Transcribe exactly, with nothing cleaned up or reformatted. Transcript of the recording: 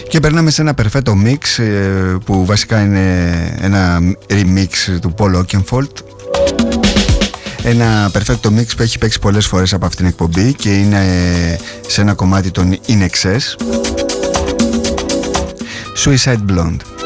Και περνάμε σε ένα perfecto mix που βασικά είναι ένα remix του Paul Oakenfold. Ένα perfecto mix που έχει παίξει πολλές φορές από αυτήν την εκπομπή και είναι σε ένα κομμάτι των In Excess, Suicide Blonde.